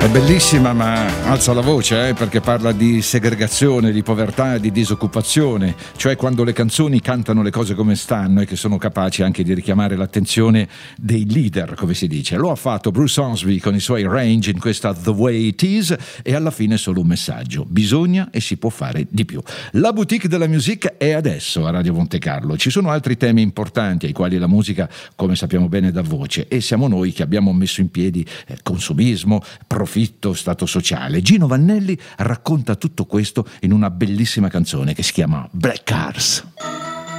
È bellissima, ma alza la voce, perché parla di segregazione, di povertà, di disoccupazione, cioè quando le canzoni cantano le cose come stanno e che sono capaci anche di richiamare l'attenzione dei leader, come si dice. Lo ha fatto Bruce Hornsby con i suoi Range in questa The Way It Is, e alla fine solo un messaggio: bisogna e si può fare di più. La boutique della music è adesso a Radio Monte Carlo. Ci sono altri temi importanti ai quali la musica, come sappiamo bene, dà voce, e siamo noi che abbiamo messo in piedi consumismo, profitto, stato sociale. Gino Vannelli racconta tutto questo in una bellissima canzone che si chiama Black Cars.